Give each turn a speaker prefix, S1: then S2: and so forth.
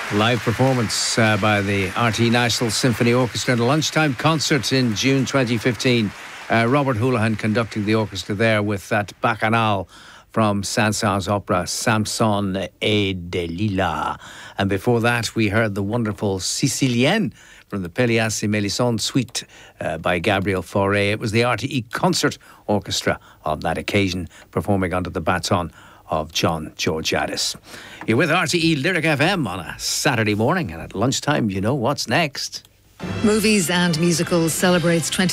S1: Live performance by the RTE National Symphony Orchestra at a lunchtime concert in June 2015. Robert Houlihan conducting the orchestra there with that Bacchanal from Saint-Saëns opera Samson et Delilah. And before that we heard the wonderful Sicilienne from the Pelléas et Mélisande suite by Gabriel Fauré. It was the RTE Concert Orchestra on that occasion performing under the baton of John Georgiadis. You're with RTE Lyric FM on a Saturday morning, and at lunchtime you know what's next.
S2: Movies and Musicals celebrates 20